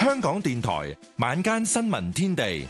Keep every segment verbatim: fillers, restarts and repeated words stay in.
香港電台晚間新聞天地。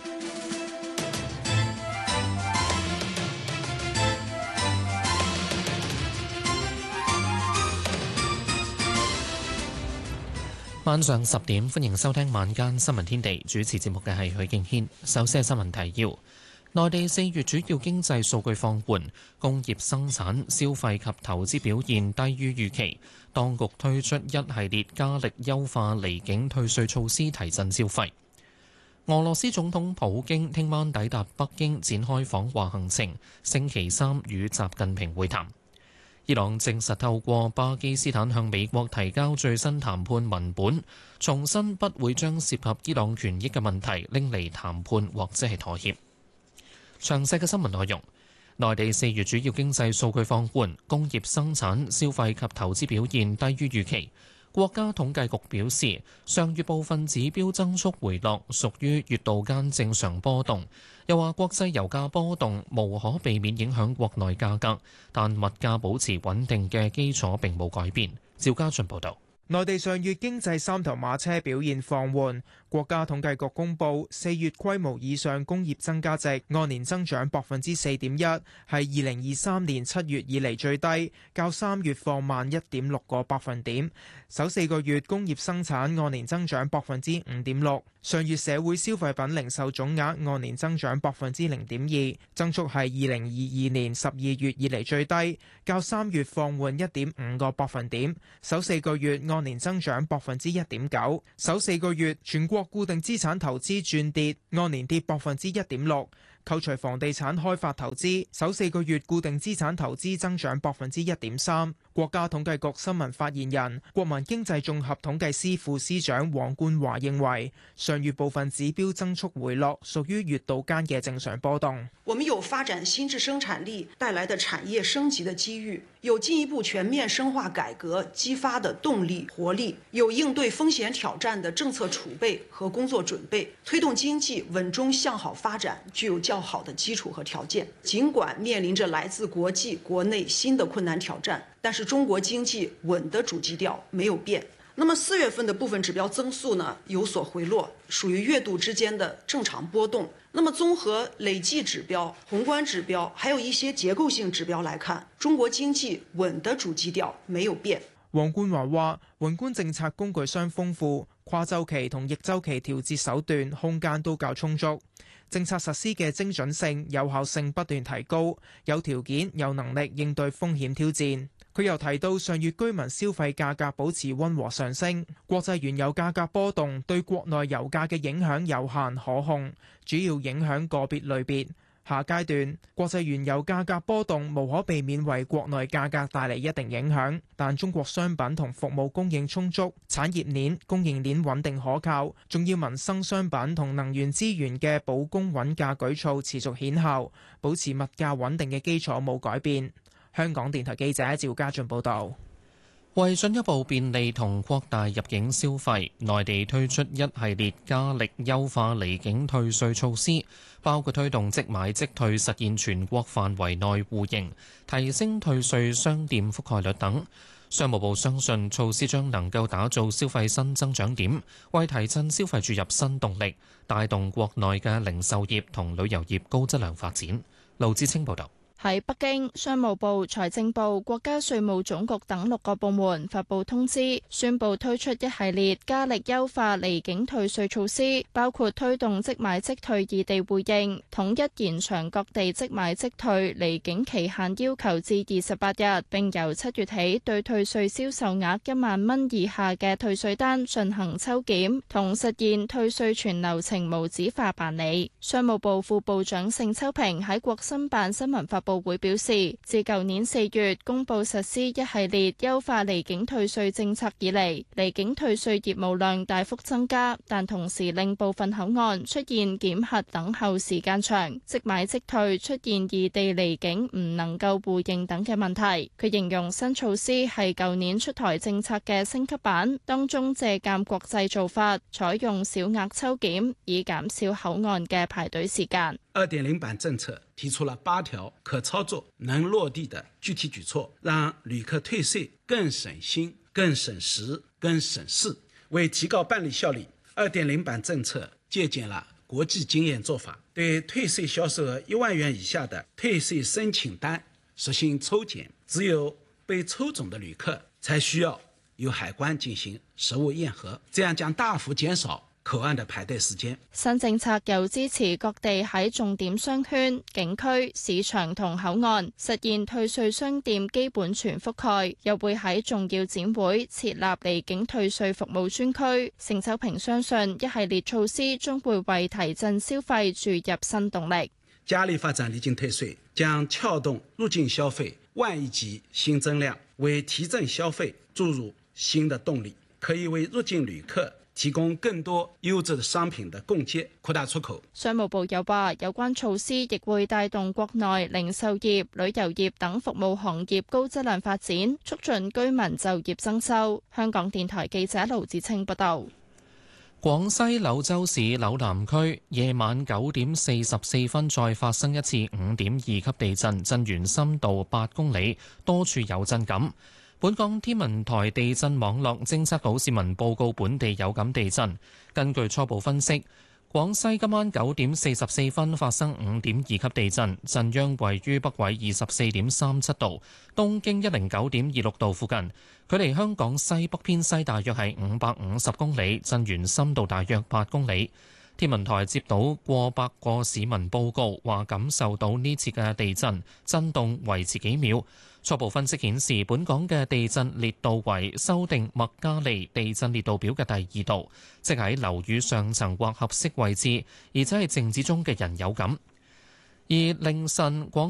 晚上十點，歡迎收聽晚間新聞天地。主持節目嘅係許敬軒。首先係新聞提要：內地四月主要經濟數據放緩，工業生產、消費及投資表現低於預期。當局推出一系列加力優化離境退稅措施，提振消費。俄羅斯總統普京聽晚抵達北京，展開訪華行程，星期三與習近平會談。伊朗證實透過巴基斯坦向美國提交最新談判文本，重申不會將涉及伊朗權益嘅問題拎嚟談判或者係妥協。詳細嘅新聞內容，內地四月主要經濟數據放緩，工業生產、消費及投資表現低於預期。國家統計局表示，上月部分指標增速回落，屬於月度間正常波動。又話國際油價波動無可避免影響國內價格，但物價保持穩定嘅基礎並冇改變。趙家俊報導。 內地上月經濟三頭馬車表現放緩，國家統計局公布四月規模以上工業增加值按年增長百分之四點一，係二零二三年七月以嚟最低，較三月放慢一點六個百分點。首四個月工業生產按年增長百分之五點六，上月社會消費品零售總額按年增長百分之零點二，增速係二零二二年十二月以嚟最低，較三月放緩一點五個百分點。首四個月按年增長百分之一點九，首四個月全國固定資產投資轉跌，按年跌百分之一點六。扣除房地產開發投資，首四個月固定資產投資增長百分之一點三。國家統計局新聞發言人、國民經濟綜合統計司副司長黃冠華認為，上月部分指標增速回落，屬於月度間嘅正常波動。 我們有發展新質生產力帶來的產業升級的機遇，有進一步全面深化改革激發的動力活力，有應對風險挑戰的政策儲備和工作準備，推動經濟穩中向好發展具有較好的基礎和條件。儘管面臨着來自國際國內新的困難挑戰，但是中國經濟穩的主基調沒有變。那麼四月份的部分指標增速呢有所回落，屬於月度之間的正常波動。那麼綜合累計指標、宏觀指標，還有一些結構性指標來看，中國經濟穩的主基調沒有變。 黃冠華話：宏觀政策工具箱豐富，跨週期同逆週期調節手段空間都較充足，政策實施嘅精準性、有效性不斷提高，有條件、有能力應對風險挑戰。佢又提到，上月居民消費價格保持溫和上升，國際原油價格波動對國內油價嘅影響有限可控，主要影響個別類別。下階段，國際原油價格波動無可避免為國內價格帶嚟一定影響，但中國商品同服務供應充足，產業鏈、供應鏈穩定可靠，重要民生商品同能源資源嘅保供穩價舉措持續顯效，保持物價穩定嘅基礎冇改變。香港電台記者趙家俊報道。 為進一步便利同擴大入境消費，內地推出一系列加力優化離境退稅措施，包括推動即買即退，實現全國範圍內互認，提升退稅商店覆蓋率等。商務部相信措施將能夠打造消費新增長點，為提振消費注入新動力，帶動國內嘅零售業同旅遊業高質量發展。盧志清報導。 喺北京，商務部、財政部、國家稅務總局等六個部門發布通知，宣布推出一系列加力優化離境退稅措施，包括推動即買即退異地互認，統一延長各地即買即退離境期限要求至二十八日，並由七月起對退稅銷售額一萬蚊以下嘅退稅單進行抽檢，同實現退稅全流程無紙化辦理。商務部副部長盛秋平喺國新辦新聞發佈會表示，自舊年四月公布實施一系列優化離境退稅政策以嚟，離境退稅業務量大幅增加，但同時令部分口岸出現檢核等候時間長，即買即退出現異地離境唔能夠互認等嘅問題。佢形容新措施係舊年出台政策嘅升級版，當中借鑑國際做法，採用小額抽檢，以減少口岸嘅排隊時間。 二點零版政策提出了八條可操作、能落地的具體舉措，讓旅客退稅更省心、更省時、更省事，為提高辦理效率二點零版政策借鑑了國際經驗做法，對退稅銷售額一萬元以下的退稅申請單實行抽檢，只有被抽中的旅客才需要由海關進行實物驗核，這樣將大幅減少口岸的排隊時間。 新政策又支持各地喺重點商圈、景區、市場同口岸實現退稅商店基本全覆蓋，又會喺重要展會設立離境退稅服務專區。盛秋平相信一系列措施將會為提振消費注入新動力。 加力發展離境退稅，將撬動入境消費萬億級新增量，為提振消費注入新的動力，可以為入境旅客提供更多優質商品的供給，擴大出口。 商務部又話，有關措施亦會帶動國內零售業、旅遊業等服務行業高質量發展，促進居民就業增收。香港電台記者盧子清報道。 廣西柳州市柳南區夜晚九點四十四分再發生一次五點二級地震，震源深度八公里，多處有震感。本港天文台地震網絡偵測到市民報告本地有感地震。根據初步分析，廣西今晚九點四十四分發生五點二級地震，震央位於北緯二十四點三七度、東經一零九點二六度附近，距離香港西北偏西大約係五百五十公里，震源深度大約八公里。天文台接到過百個市民報告，話感受到呢次嘅地震震動維持幾秒。初步分析顯示，本港嘅地震烈度為修訂麥加利地震烈度表嘅第二度，即喺樓宇上層或合適位置，而且係靜止中嘅人有感。而凌晨廣